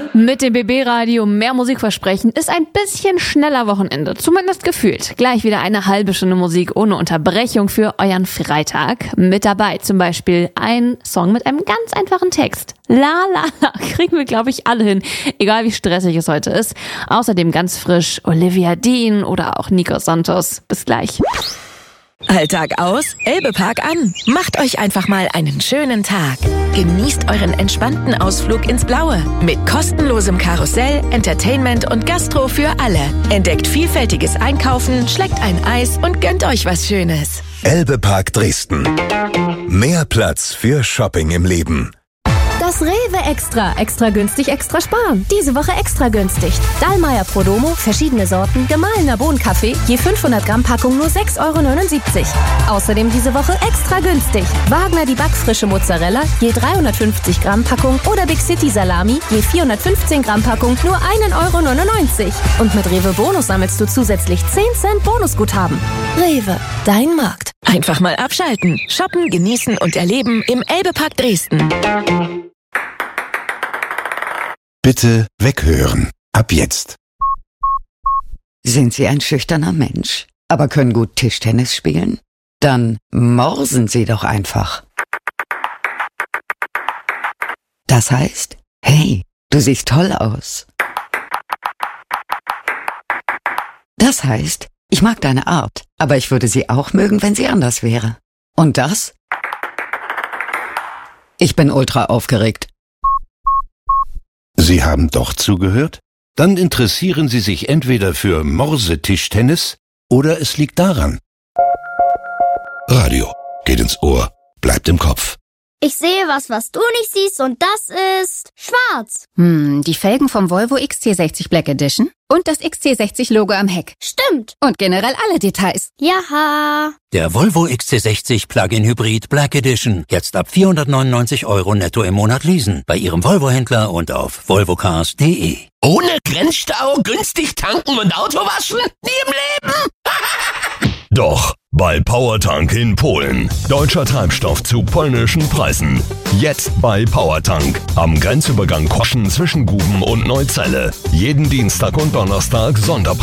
Mit dem BB-Radio mehr Musik versprechen ist ein bisschen schneller Wochenende, zumindest gefühlt. Gleich wieder eine halbe Stunde Musik ohne Unterbrechung für euren Freitag. Mit dabei zum Beispiel ein Song mit einem ganz einfachen Text. La la la, kriegen wir glaube ich alle hin, egal wie stressig es heute ist. Außerdem ganz frisch Olivia Dean oder auch Nico Santos. Bis gleich. Alltag aus, Elbe-Park an. Macht euch einfach mal einen schönen Tag. Genießt euren entspannten Ausflug ins Blaue. Mit kostenlosem Karussell, Entertainment und Gastro für alle. Entdeckt vielfältiges Einkaufen, schleckt ein Eis und gönnt euch was Schönes. Elbe-Park Dresden. Mehr Platz für Shopping im Leben. Das Rewe Extra. Extra günstig, extra sparen. Diese Woche extra günstig. Dallmayr Prodomo, verschiedene Sorten, gemahlener Bohnenkaffee, je 500 Gramm Packung nur 6,79 €. Außerdem diese Woche extra günstig. Wagner die backfrische Mozzarella, je 350 Gramm Packung oder Big City Salami, je 415 Gramm Packung nur 1,99 €. Und mit Rewe Bonus sammelst du zusätzlich 10 Cent Bonusguthaben. Rewe, dein Markt. Einfach mal abschalten, shoppen, genießen und erleben im Elbe-Park Dresden. Bitte weghören. Ab jetzt. Sind Sie ein schüchterner Mensch, aber können gut Tischtennis spielen? Dann morsen Sie doch einfach. Das heißt, hey, du siehst toll aus. Das heißt, ich mag deine Art, aber ich würde sie auch mögen, wenn sie anders wäre. Und das? Ich bin ultra aufgeregt. Sie haben doch zugehört? Dann interessieren Sie sich entweder für Morsetischtennis oder es liegt daran. Radio geht ins Ohr, bleibt im Kopf. Ich sehe was du nicht siehst und das ist schwarz. Die Felgen vom Volvo XC60 Black Edition und das XC60-Logo am Heck. Stimmt. Und generell alle Details. Jaha. Der Volvo XC60 Plug-in Hybrid Black Edition. Jetzt ab 499 € netto im Monat leasen. Bei Ihrem Volvo-Händler und auf volvocars.de. Ohne Grenzstau, günstig tanken und Auto waschen? Nie im Leben! Doch, bei Powertank in Polen. Deutscher Treibstoff zu polnischen Preisen. Jetzt bei Powertank. Am Grenzübergang Koschen zwischen Guben und Neuzelle. Jeden Dienstag und Donnerstag Sonderpreis.